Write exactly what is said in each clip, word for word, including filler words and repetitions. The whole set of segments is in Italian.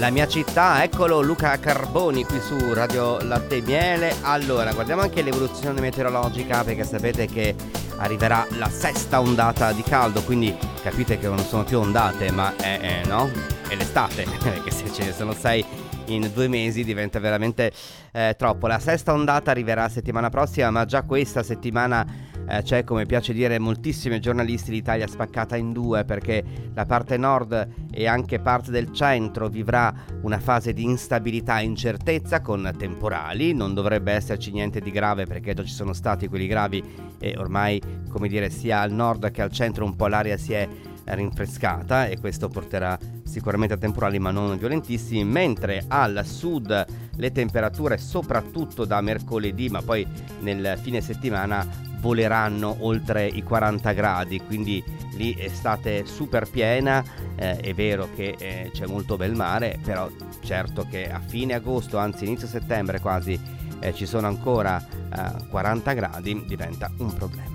la mia città. Eccolo Luca Carboni qui su Radio Latte e Miele. Allora, guardiamo anche l'evoluzione meteorologica, perché sapete che arriverà la sesta ondata di caldo, quindi capite che non sono più ondate, ma è, è no? È l'estate, perché se ce ne sono sei in due mesi diventa veramente eh, troppo. La sesta ondata arriverà settimana prossima, ma già questa settimana eh, c'è, come piace dire moltissimi giornalisti, l'Italia spaccata in due, perché la parte nord e anche parte del centro vivrà una fase di instabilità e incertezza con temporali. Non dovrebbe esserci niente di grave, perché già ci sono stati quelli gravi e ormai, come dire, sia al nord che al centro un po' l'aria si è rinfrescata, e questo porterà sicuramente a temporali ma non violentissimi, mentre al sud le temperature soprattutto da mercoledì ma poi nel fine settimana voleranno oltre i quaranta gradi, quindi lì estate super piena. Eh, è vero che eh, c'è molto bel mare, però certo che a fine agosto, anzi inizio settembre quasi, eh, ci sono ancora eh, quaranta gradi, diventa un problema.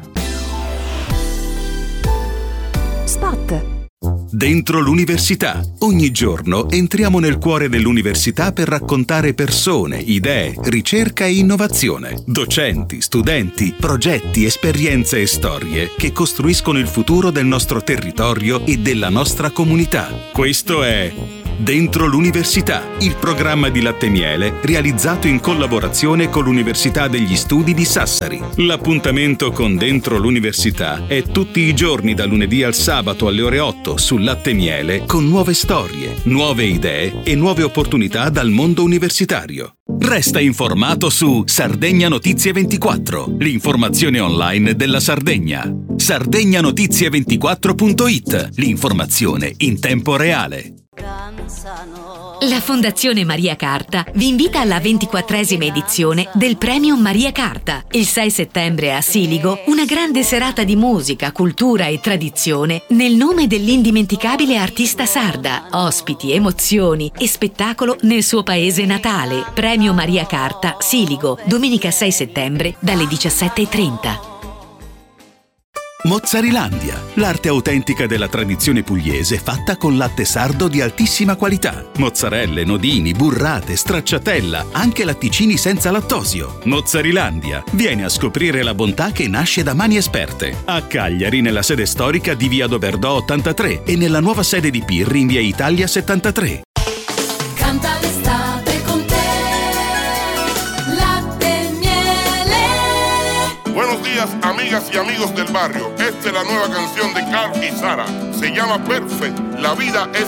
Spot. Dentro l'università. Ogni giorno entriamo nel cuore dell'università per raccontare persone, idee, ricerca e innovazione. Docenti, studenti, progetti, esperienze e storie che costruiscono il futuro del nostro territorio e della nostra comunità. Questo è Dentro l'università, il programma di Latte e Miele realizzato in collaborazione con l'Università degli Studi di Sassari. L'appuntamento con Dentro l'università è tutti i giorni da lunedì al sabato alle ore otto su Latte e Miele, con nuove storie, nuove idee e nuove opportunità dal mondo universitario. Resta informato su Sardegna Notizie ventiquattro, l'informazione online della Sardegna. Sardegna Notizie ventiquattro punto it, l'informazione in tempo reale. La Fondazione Maria Carta vi invita alla ventiquattresima edizione del Premio Maria Carta. Il sei settembre a Siligo, una grande serata di musica, cultura e tradizione nel nome dell'indimenticabile artista sarda. Ospiti, emozioni e spettacolo nel suo paese natale. Premio Maria Carta, Siligo, domenica sei settembre dalle diciassette e trenta. Mozzarilandia, l'arte autentica della tradizione pugliese fatta con latte sardo di altissima qualità. Mozzarelle, nodini, burrate, stracciatella, anche latticini senza lattosio. Mozzarilandia, vieni a scoprire la bontà che nasce da mani esperte. A Cagliari, nella sede storica di via Doberdò ottantatré e nella nuova sede di Pirri in via Italia settantatré. Canta l'estate con te, Latte e Miele. Buenos días, amigas y amigos del barrio. Esta es la nueva canción de Carl y Sara. Se llama Perfect. La vida es